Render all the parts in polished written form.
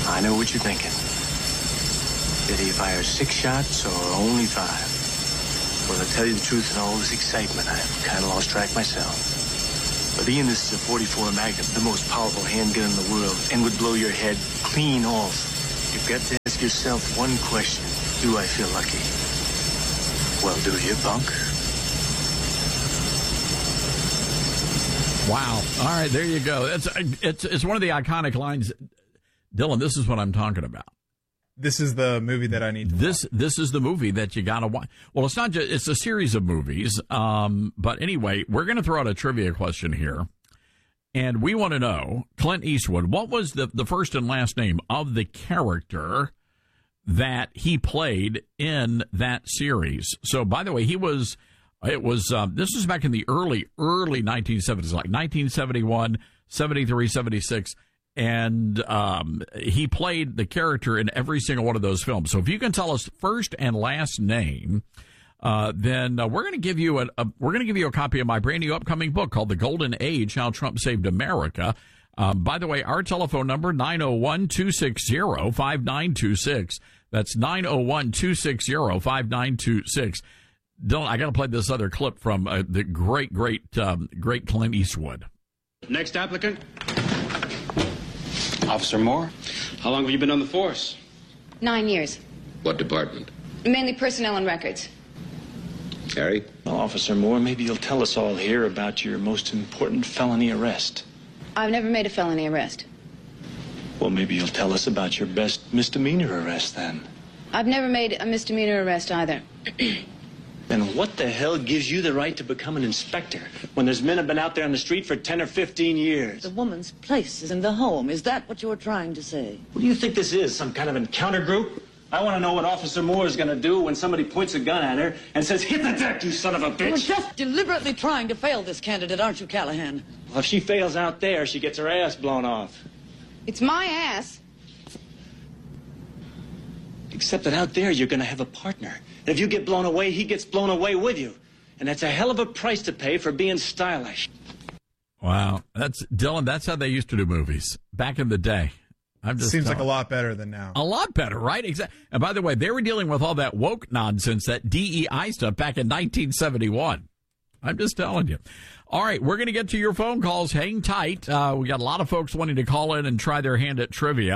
I know what you're thinking. Did he fire 6 shots or only 5? Well, to tell you the truth, in all this excitement, I've kind of lost track myself. But Ian, this is a .44 Magnum, the most powerful handgun in the world, and would blow your head clean off. You've got to ask yourself one question. Do I feel lucky? Well, do you, punk? Wow. All right, there you go. It's one of the iconic lines. Dylan, this is what I'm talking about. This is the movie that I need to watch. This is the movie that you got to watch. Well, it's not just, it's a series of movies. But anyway, we're going to throw out a trivia question here. And we want to know, Clint Eastwood, what was the first and last name of the character that he played in that series? So, by the way, this was back in the early 1970s, like 1971, 73, 76. And he played the character in every single one of those films. So if you can tell us first and last name, then we're going to give you a copy of my brand new upcoming book called The Golden Age: How Trump Saved America. By the way, our telephone number 901-260-5926. That's 901-260-5926. Dylan, I got to play this other clip from the great Clint Eastwood. Next applicant. Officer Moore? How long have you been on the force? 9 years. What department? Mainly personnel and records. Harry? Well, Officer Moore, maybe you'll tell us all here about your most important felony arrest. I've never made a felony arrest. Well, maybe you'll tell us about your best misdemeanor arrest, then. I've never made a misdemeanor arrest either. Then what the hell gives you the right to become an inspector when there's men have been out there on the street for 10 or 15 years? The woman's place is in the home. Is that what you're trying to say? What do you think this is, some kind of encounter group? I want to know what Officer Moore is going to do when somebody points a gun at her and says, "Hit the deck, you son of a bitch!" You're just deliberately trying to fail this candidate, aren't you, Callahan? Well, if she fails out there, she gets her ass blown off. It's my ass. Except that out there, you're going to have a partner. And if you get blown away, he gets blown away with you. And that's a hell of a price to pay for being stylish. Wow. Dylan, that's how they used to do movies back in the day. Seems like a lot better than now. A lot better, right? Exactly. And by the way, they were dealing with all that woke nonsense, that DEI stuff back in 1971. I'm just telling you. All right, we're going to get to your phone calls. Hang tight. We got a lot of folks wanting to call in and try their hand at trivia.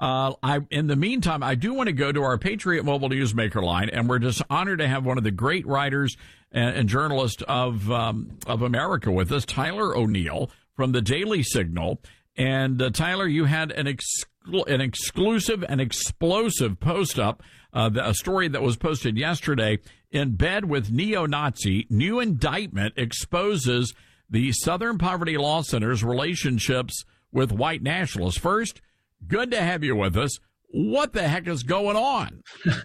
In the meantime, I do want to go to our Patriot Mobile Newsmaker line, and we're just honored to have one of the great writers and journalists of America with us, Tyler O'Neill from the Daily Signal. And Tyler, you had an exclusive and explosive post up, a story that was posted yesterday. In bed with neo-Nazi, new indictment exposes the Southern Poverty Law Center's relationships with white nationalists. First, good to have you with us. What the heck is going on?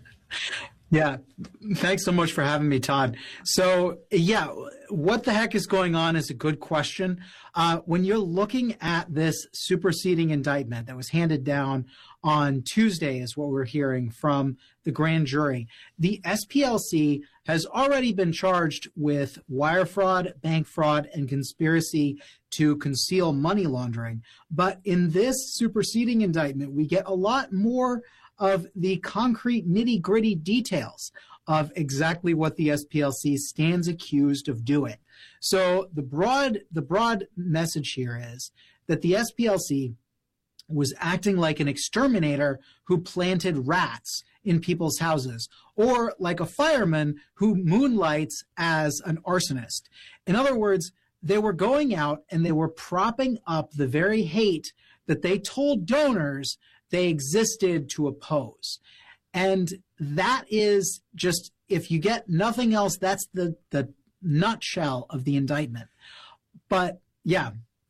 Yeah, thanks so much for having me, Todd. So, yeah, what the heck is going on is a good question. When you're looking at this superseding indictment that was handed down on Tuesday, is what we're hearing from the grand jury, the SPLC has already been charged with wire fraud, bank fraud, and conspiracy to conceal money laundering. But in this superseding indictment, we get a lot more of the concrete nitty-gritty details of exactly what the SPLC stands accused of doing. So the broad message here is that the SPLC was acting like an exterminator who planted rats in people's houses, or like a fireman who moonlights as an arsonist. In other words, they were going out and they were propping up the very hate that they told donors they existed to oppose. And that is just, if you get nothing else, that's the nutshell of the indictment. But yeah.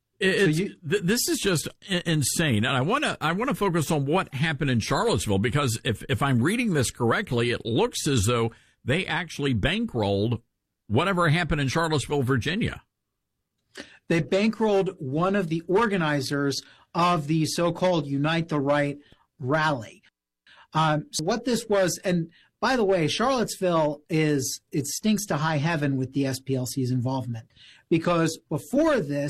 This is just insane, and I want to focus on what happened in Charlottesville, because if I'm reading this correctly, it looks as though they actually bankrolled whatever happened in Charlottesville, Virginia. They bankrolled one of the organizers of the so-called Unite the Right rally. So what this was, and by the way, Charlottesville it stinks to high heaven with the SPLC's involvement, because before this,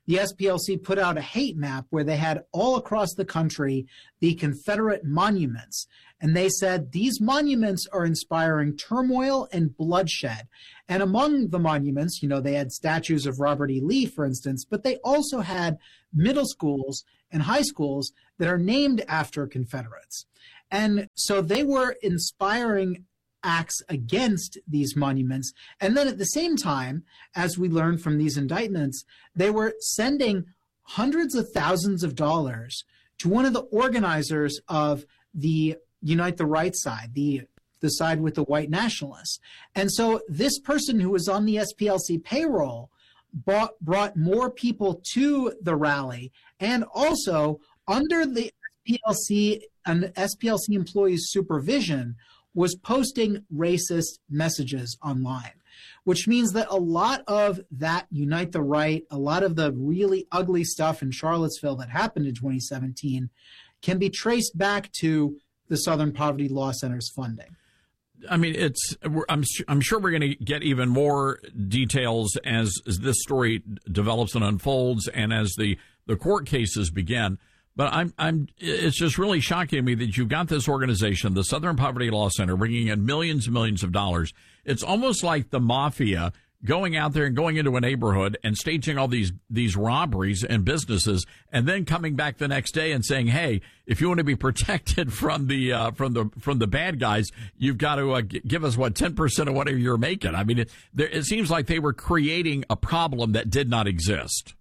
the SPLC put out a hate map where they had all across the country the Confederate monuments. And they said these monuments are inspiring turmoil and bloodshed. And among the monuments, they had statues of Robert E. Lee, for instance, but they also had middle schools and high schools that are named after Confederates. And so they were inspiring acts against these monuments. And then at the same time, as we learned from these indictments, they were sending hundreds of thousands of dollars to one of the organizers of the Unite the Right side, the side with the white nationalists. And so this person who was on the SPLC payroll brought more people to the rally, and also under the SPLC and SPLC employees' supervision was posting racist messages online, which means that a lot of that Unite the Right, a lot of the really ugly stuff in Charlottesville that happened in 2017 can be traced back to the Southern Poverty Law Center's funding. I mean, I'm sure we're going to get even more details as this story develops and unfolds, and as the court cases begin. But it's just really shocking to me that you've got this organization, the Southern Poverty Law Center, bringing in millions and millions of dollars. It's almost like the mafia going out there and going into a neighborhood and staging all these robberies and businesses, and then coming back the next day and saying, "Hey, if you want to be protected from the bad guys, you've got to give us 10% of whatever you're making." I mean, it seems like they were creating a problem that did not exist.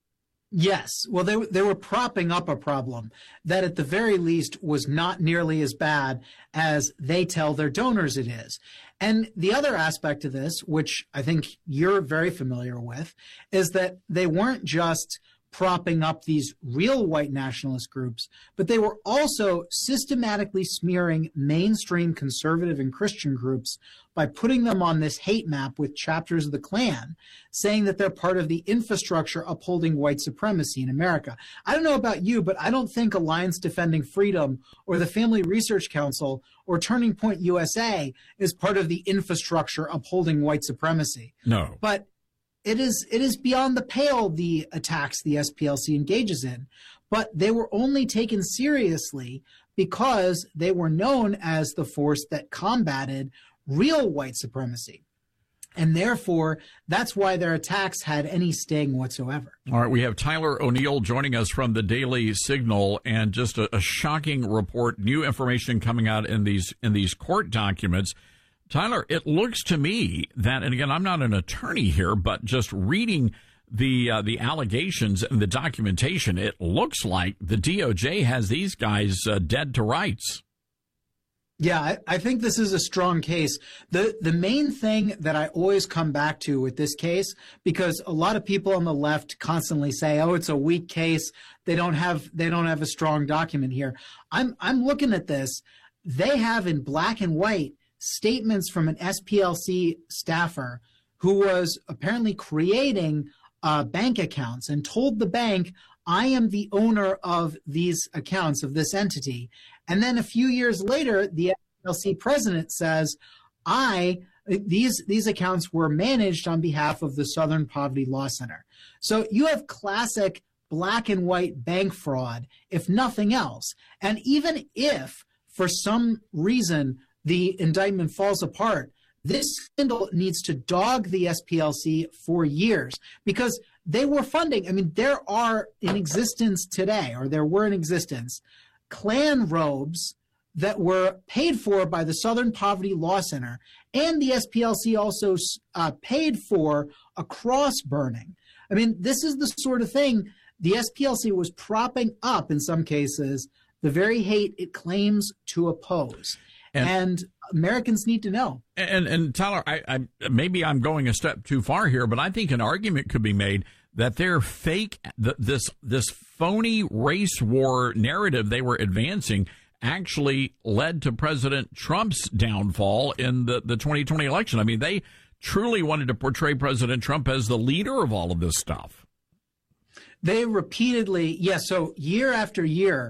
Yes. Well, they were propping up a problem that at the very least was not nearly as bad as they tell their donors it is. And the other aspect of this, which I think you're very familiar with, is that they weren't just propping up these real white nationalist groups, but they were also systematically smearing mainstream conservative and Christian groups by putting them on this hate map with chapters of the Klan, saying that they're part of the infrastructure upholding white supremacy in America. I don't know about you, but I don't think Alliance Defending Freedom or the Family Research Council or Turning Point USA is part of the infrastructure upholding white supremacy. No. But it is beyond the pale, the attacks the SPLC engages in, but they were only taken seriously because they were known as the force that combated real white supremacy. And therefore, that's why their attacks had any sting whatsoever. All right, we have Tyler O'Neill joining us from the Daily Signal, and just a shocking report, new information coming out in these court documents. Tyler, it looks to me that, and again, I'm not an attorney here, but just reading the allegations and the documentation, it looks like the DOJ has these guys dead to rights. Yeah, I think this is a strong case. The main thing that I always come back to with this case, because a lot of people on the left constantly say, "Oh, it's a weak case. They don't have a strong document here." I'm looking at this. They have in black and white statements from an SPLC staffer who was apparently creating bank accounts and told the bank, "I am the owner of these accounts, of this entity." And then a few years later, the SPLC president says, these accounts were managed on behalf of the Southern Poverty Law Center. So you have classic black and white bank fraud, if nothing else. And even if, for some reason, the indictment falls apart, this scandal needs to dog the SPLC for years because they were funding. I mean, there are in existence today, or there were in existence, Klan robes that were paid for by the Southern Poverty Law Center, and the SPLC also paid for a cross burning. I mean, this is the sort of thing the SPLC was propping up, in some cases, the very hate it claims to oppose. And Americans need to know. And Tyler, I maybe I'm going a step too far here, but I think an argument could be made that their fake, this phony race war narrative they were advancing actually led to President Trump's downfall in the 2020 election. I mean, they truly wanted to portray President Trump as the leader of all of this stuff. They repeatedly, yes. So year after year,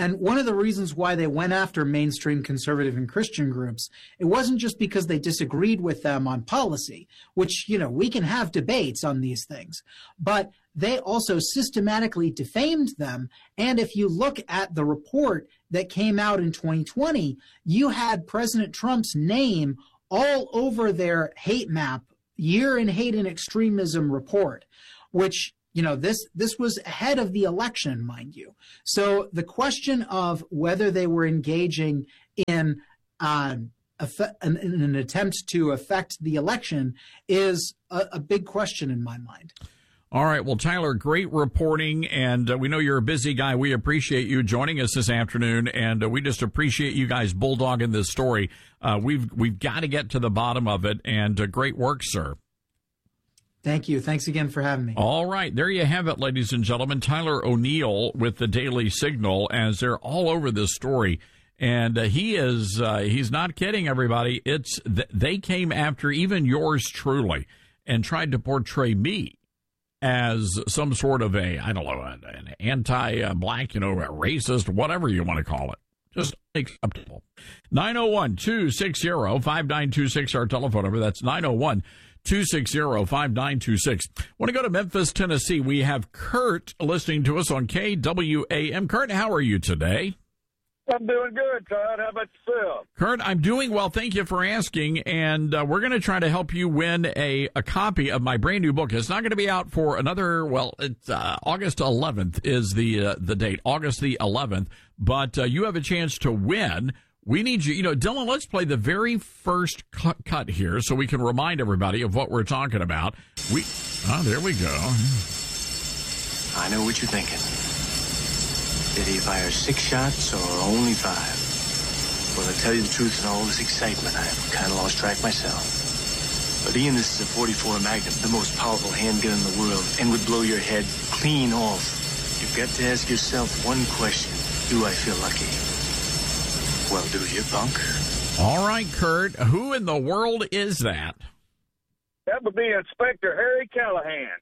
And one of the reasons why they went after mainstream conservative and Christian groups, it wasn't just because they disagreed with them on policy, which, we can have debates on these things, but they also systematically defamed them. And if you look at the report that came out in 2020, you had President Trump's name all over their hate map, Year in Hate and Extremism report, which, this was ahead of the election, mind you. So the question of whether they were engaging in an attempt to affect the election is a big question in my mind. All right. Well, Tyler, great reporting, and we know you're a busy guy. We appreciate you joining us this afternoon, and we just appreciate you guys bulldogging this story. We've got to get to the bottom of it, and great work, sir. Thank you. Thanks again for having me. All right. There you have it, ladies and gentlemen. Tyler O'Neill with the Daily Signal, as they're all over this story. And he's not kidding, everybody. They came after even yours truly and tried to portray me as some sort of an anti-black, a racist, whatever you want to call it. Just unacceptable. 901-260-5926, our telephone number. That's 901-260-5926. Want to go to Memphis, Tennessee. We have Kurt listening to us on KWAM. Kurt, how are you today? I'm doing good, Todd. How about yourself? Kurt, I'm doing well. Thank you for asking. And we're going to try to help you win a copy of my brand new book. It's not going to be out for another, it's August 11th is the date, August the 11th. But you have a chance to win. We need you. Dylan, let's play the very first cut here so we can remind everybody of what we're talking about. There we go. I know what you're thinking. Did he fire 6 shots or only 5? Well, to tell you the truth, in all this excitement, I've kind of lost track myself. But Ian, this is a .44 Magnum, the most powerful handgun in the world, and would blow your head clean off. You've got to ask yourself one question. Do I feel lucky? Well, do you, punk? All right, Kurt. Who in the world is that? That would be Inspector Harry Callahan.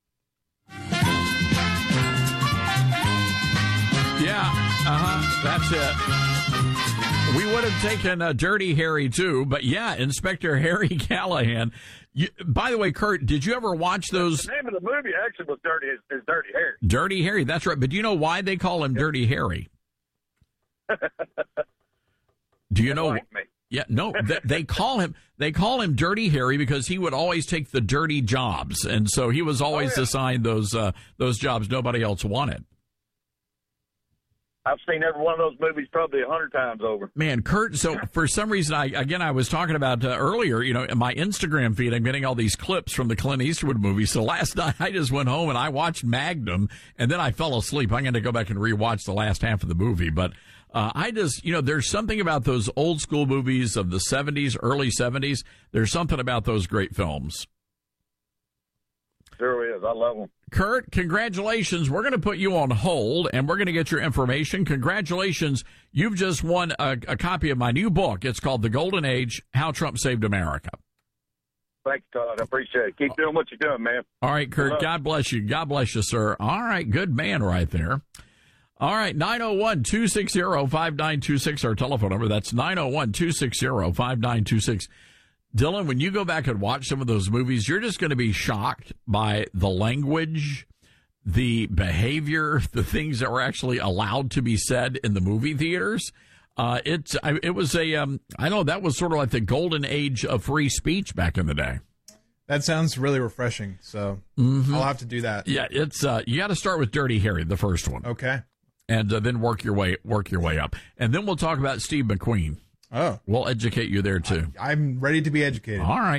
Yeah, that's it. We would have taken Dirty Harry, too, but yeah, Inspector Harry Callahan. By the way, Kurt, did you ever watch those? The name of the movie actually was Dirty Harry. Dirty Harry, that's right. But do you know why they call him Dirty Harry? Do you know? Like me. Yeah, no, they call him Dirty Harry because he would always take the dirty jobs, and so he was always assigned those jobs nobody else wanted. I've seen every one of those movies probably 100 times over. Man, Kurt, so for some reason, I was talking about earlier, in my Instagram feed, I'm getting all these clips from the Clint Eastwood movie. So last night, I just went home and I watched Magnum, and then I fell asleep. I'm going to go back and rewatch the last half of the movie. But there's something about those old school movies of the 70s, early 70s. There's something about those great films. Sure is. I love them. Kurt, congratulations. We're going to put you on hold, and we're going to get your information. Congratulations. You've just won a copy of my new book. It's called The Golden Age, How Trump Saved America. Thanks, Todd. I appreciate it. Keep doing what you're doing, man. All right, Kurt. God bless you. God bless you, sir. All right. Good man right there. All right. 901-260-5926, our telephone number. That's 901-260-5926. Dylan, when you go back and watch some of those movies, you're just going to be shocked by the language, the behavior, the things that were actually allowed to be said in the movie theaters. That was sort of like the golden age of free speech back in the day. That sounds really refreshing. So I'll have to do that. Yeah, it's you got to start with Dirty Harry, the first one. Okay, and then work your way up, and then we'll talk about Steve McQueen. Oh. We'll educate you there, too. I'm ready to be educated. All right.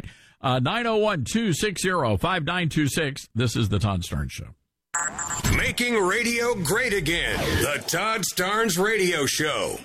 901-260-5926. This is the Todd Starnes Show. Making radio great again. The Todd Starnes Radio Show.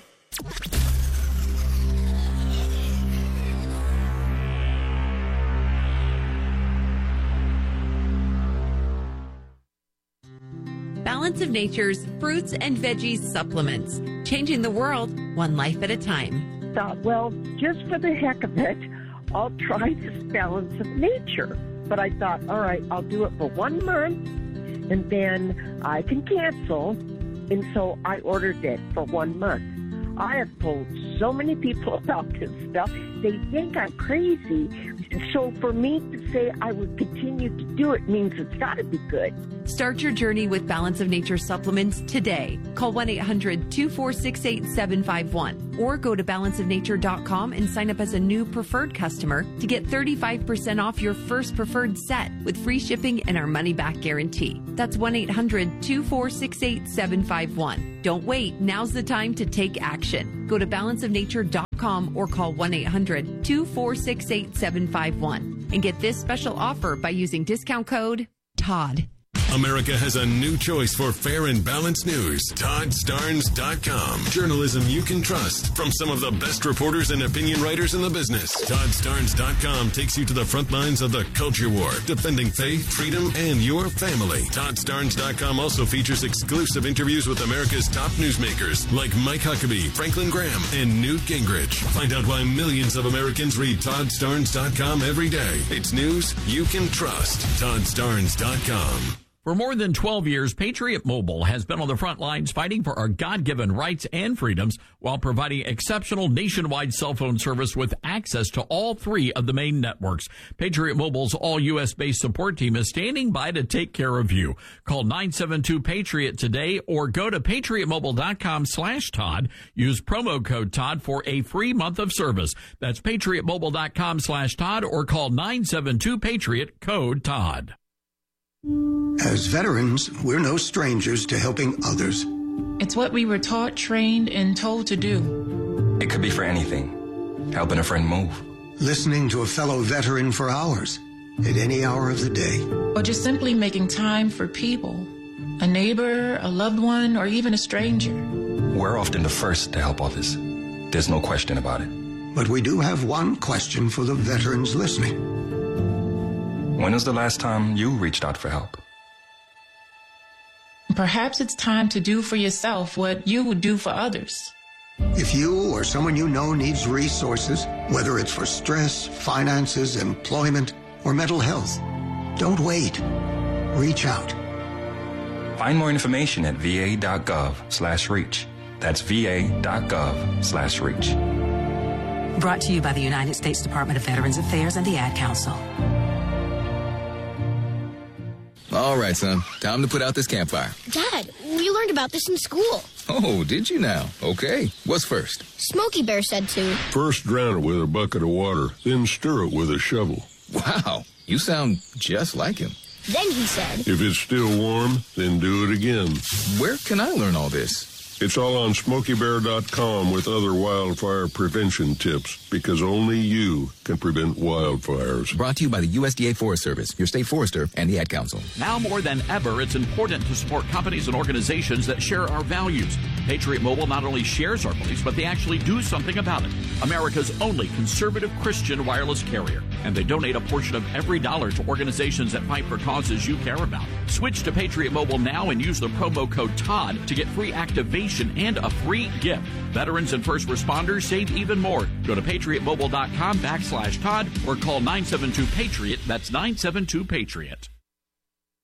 Balance of Nature's fruits and veggies supplements. Changing the world, one life at a time. Thought, well, just for the heck of it, I'll try this Balance of Nature. But I thought, all right, I'll do it for 1 month, and then I can cancel. And so I ordered it for 1 month. I have told so many people about this stuff. They think I'm crazy. So for me to say I would continue to do it means it's got to be good. Start your journey with Balance of Nature supplements today. Call 1-800-246-8751 or go to balanceofnature.com and sign up as a new preferred customer to get 35% off your first preferred set with free shipping and our money-back guarantee. That's 1-800-246-8751. Don't wait. Now's the time to take action. Go to balanceofnature.com or call 1-800-246-8751 and get this special offer by using discount code TODD. America has a new choice for fair and balanced news. ToddStarnes.com. Journalism you can trust from some of the best reporters and opinion writers in the business. ToddStarnes.com takes you to the front lines of the culture war, defending faith, freedom, and your family. ToddStarnes.com also features exclusive interviews with America's top newsmakers like Mike Huckabee, Franklin Graham, and Newt Gingrich. Find out why millions of Americans read ToddStarnes.com every day. It's news you can trust. ToddStarnes.com. For more than 12 years, Patriot Mobile has been on the front lines fighting for our God-given rights and freedoms while providing exceptional nationwide cell phone service with access to all three of the main networks. Patriot Mobile's all-U.S.-based support team is standing by to take care of you. Call 972-PATRIOT today or go to patriotmobile.com/Todd. Use promo code Todd for a free month of service. That's patriotmobile.com/Todd or call 972-PATRIOT, code Todd. As veterans, we're no strangers to helping others. It's what we were taught, trained, and told to do. It could be for anything. Helping a friend move. Listening to a fellow veteran for hours, at any hour of the day. Or just simply making time for people. A neighbor, a loved one, or even a stranger. We're often the first to help others. There's no question about it. But we do have one question for the veterans listening. When was the last time you reached out for help? Perhaps it's time to do for yourself what you would do for others. If you or someone you know needs resources, whether it's for stress, finances, employment, or mental health, don't wait. Reach out. Find more information at va.gov/reach. That's va.gov/reach. Brought to you by the United States Department of Veterans Affairs and the Ad Council. All right, son. Time to put out this campfire. Dad, we learned about this in school. Oh, did you now? Okay. What's first? Smokey Bear said to. First drown it with a bucket of water, then stir it with a shovel. Wow. You sound just like him. Then he said. If it's still warm, then do it again. Where can I learn all this? It's all on SmokeyBear.com with other wildfire prevention tips, because only you can prevent wildfires. Brought to you by the USDA Forest Service, your state forester, and the Ad Council. Now more than ever, it's important to support companies and organizations that share our values. Patriot Mobile not only shares our beliefs, but they actually do something about it. America's only conservative Christian wireless carrier. And they donate a portion of every dollar to organizations that fight for causes you care about. Switch to Patriot Mobile now and use the promo code TODD to get free activation and a free gift. Veterans and first responders save even more. Go to patriotmobile.com/Todd or call 972-PATRIOT. That's 972-PATRIOT.